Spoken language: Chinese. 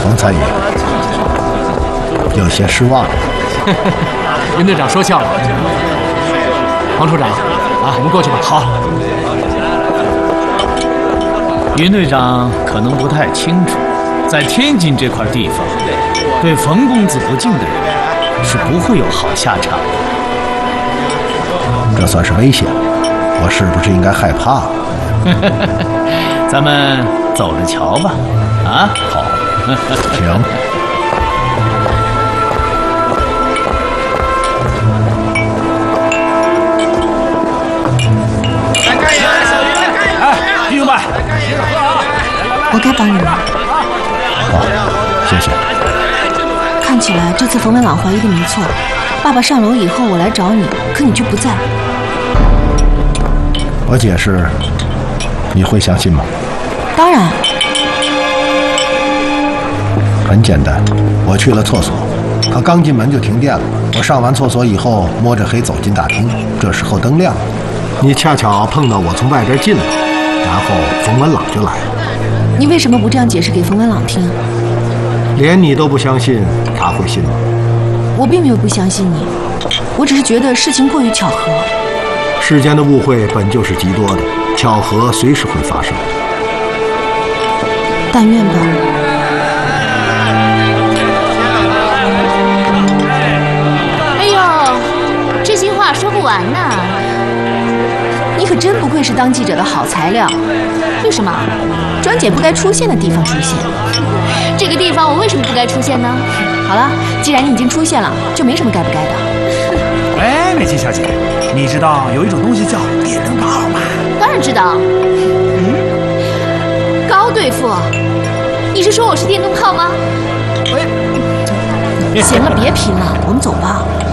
同参与，有些失望了。 云队长说笑了。黄处长，啊，我们过去吧。好。 云队长可能不太清楚，在天津这块地方，对冯公子不敬的人是不会有好下场的。 这算是危险，我是不是应该害怕？ 咱们走着瞧吧。啊，好， 行。 弟兄们， 我该帮你吗？ 好，谢谢。 看起来这次冯文朗怀疑的没错。爸爸上楼以后，我来找你，可你却不在。 我解释，你会相信吗？ 当然。 很简单，我去了厕所，可刚进门就停电了。我上完厕所以后，摸着黑走进大厅，这时候灯亮了，你恰巧碰到我从外边进来，然后冯文朗就来了。 你为什么不这样解释给冯文朗听？ 连你都不相信，他会信吗？ 我并没有不相信你，我只是觉得事情过于巧合。 世间的误会本就是极多的，巧合随时会发生。 但愿吧。 哎呦，这些话说不完呢。 你可真不愧是当记者的好材料。 为什么？ 专捡不该出现的地方出现。 这个地方我为什么不该出现呢？ 好了，既然你已经出现了，就没什么该不该的。 哎，美琪小姐，你知道有一种东西叫电灯泡吗？ 当然知道。高对付，你是说我是电灯泡吗？ 行了，别拼了，我们走吧。